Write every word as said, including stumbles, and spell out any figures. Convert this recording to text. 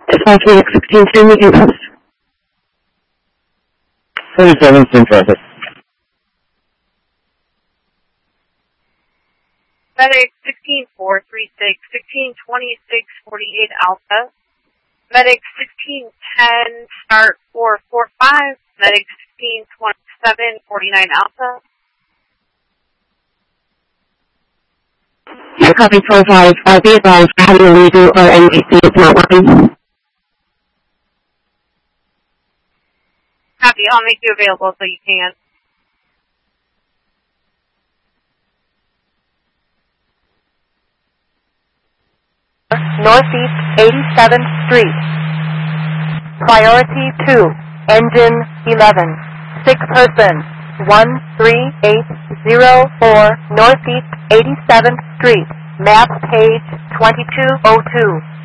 Dispatch Medic sixteen ten, you can post. forty-seven, same traffic. Medic sixteen four three six, sixteen twenty-six forty-eight Alpha. Medic sixteen ten, start four four five. Medic sixteen twenty-seven forty-nine Alpha. Copy four five, uh, be advised, having a redo or N B C is not working. Copy, I'll make you available so you can. Northeast eighty-seventh Street. Priority two, engine eleven. Sick person, one three eight zero four Northeast eighty-seventh Street. Map page twenty-two oh two.